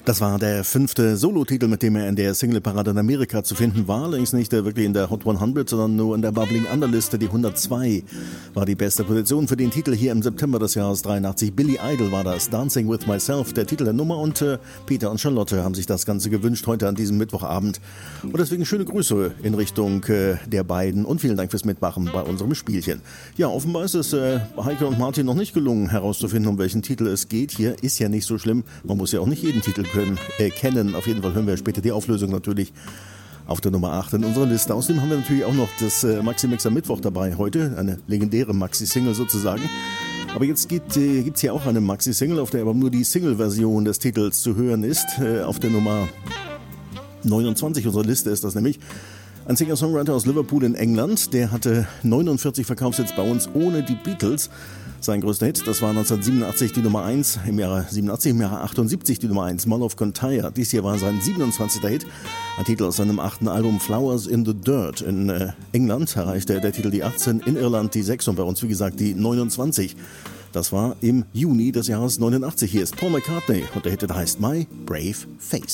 Das war der 5. Solotitel, mit dem er in der Singleparade in Amerika zu finden war. Allerdings nicht wirklich in der Hot 100, sondern nur in der Bubbling Under-Liste. Die 102 war die beste Position für den Titel hier im September des Jahres 83. Billy Idol war das, Dancing with Myself, der Titel der Nummer. Und Peter und Charlotte haben sich das Ganze gewünscht heute an diesem Mittwochabend. Und deswegen schöne Grüße in Richtung der beiden und vielen Dank fürs Mitmachen bei unserem Spielchen. Ja, offenbar ist es Heike und Martin noch nicht gelungen herauszufinden, um welchen Titel es geht. Hier ist ja nicht so schlimm. Man muss ja auch nicht jeden Titel kennen. Auf jeden Fall hören wir später die Auflösung natürlich auf der Nummer 8 in unserer Liste. Außerdem haben wir natürlich auch noch das Maxi-Mix am Mittwoch dabei heute, eine legendäre Maxi-Single sozusagen. Aber jetzt gibt's hier auch eine Maxi-Single, auf der aber nur die Single-Version des Titels zu hören ist. Auf der Nummer 29 unserer Liste ist das nämlich. Ein Singer-Songwriter aus Liverpool in England, der hatte 49 Verkaufshits bei uns ohne die Beatles. Sein größter Hit, das war 1987 die Nummer 1, im Jahre 87, im Jahre 78 die Nummer 1, Mull of Kintyre. Dies hier war sein 27. Hit, ein Titel aus seinem 8. Album Flowers in the Dirt. In England erreichte der Titel die 18, in Irland die 6 und bei uns, wie gesagt, die 29. Das war im Juni des Jahres 89. Hier ist Paul McCartney und der Hit heißt My Brave Face.